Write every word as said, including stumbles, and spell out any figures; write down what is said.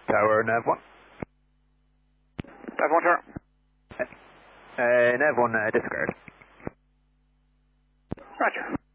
Tower, Nav one. Nav one, turn. Uh, Nav one, uh, disregard. Roger.